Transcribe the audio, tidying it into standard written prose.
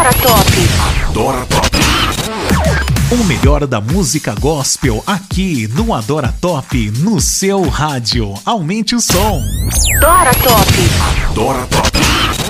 Adora Top. Adora Top. O melhor da música gospel aqui no Adora Top, no seu rádio. Aumente o som. Adora Top. Adora Top.